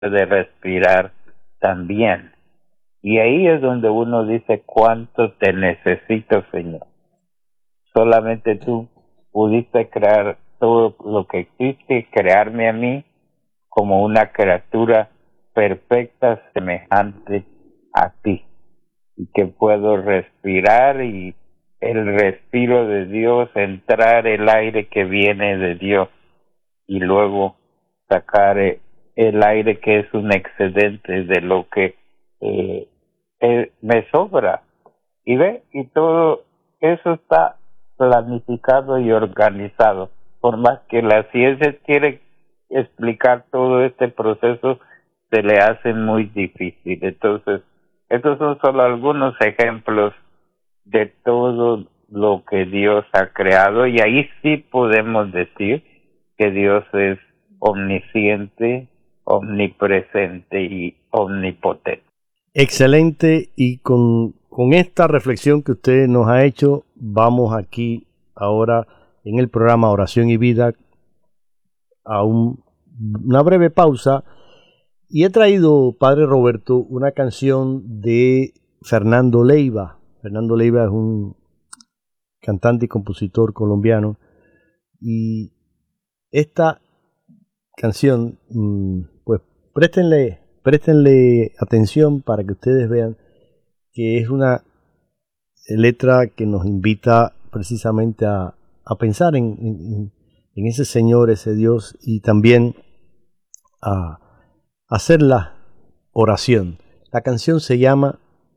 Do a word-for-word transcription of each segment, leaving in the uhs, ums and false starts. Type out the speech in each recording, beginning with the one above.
de respirar también. Y ahí es donde uno dice cuánto te necesito, Señor. Solamente tú pudiste crear todo lo que existe, crearme a mí como una criatura perfecta, semejante a ti, y que puedo respirar y el respiro de Dios, entrar el aire que viene de Dios y luego sacar el aire que es un excedente de lo que eh, eh, me sobra. Y ve, y todo eso está planificado y organizado. Por más que la ciencia quiere explicar todo este proceso, se le hace muy difícil. Entonces, estos son solo algunos ejemplos de todo lo que Dios ha creado, y ahí sí podemos decir que Dios es omnisciente, omnipresente y omnipotente. Excelente, y con, con esta reflexión que usted nos ha hecho, vamos aquí ahora en el programa Oración y Vida a un, una breve pausa, y he traído, Padre Roberto, una canción de Fernando Leiva. Fernando Leiva es un cantante y compositor colombiano, y esta canción, pues préstenle, préstenle atención para que ustedes vean que es una letra que nos invita precisamente a, a pensar en, en, en ese Señor, ese Dios, y también a hacer la oración. La canción se llama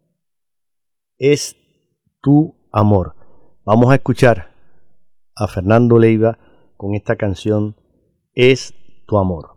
Es tu amor. Vamos a escuchar a Fernando Leiva con esta canción, Es tu amor.